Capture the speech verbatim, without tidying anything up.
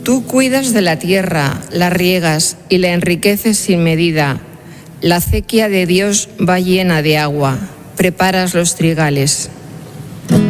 Tú cuidas de la tierra, la riegas y la enriqueces sin medida. La acequia de Dios va llena de agua. Preparas los trigales.